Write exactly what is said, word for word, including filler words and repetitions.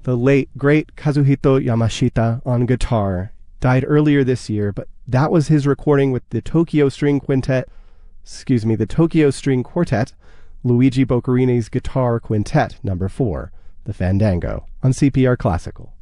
the late, great Kazuhito Yamashita on guitar. Died earlier this year, but that was his recording with the Tokyo String Quintet, excuse me, the Tokyo String Quartet, Luigi Boccherini's Guitar Quintet, number four, the Fandango, on C P R Classical.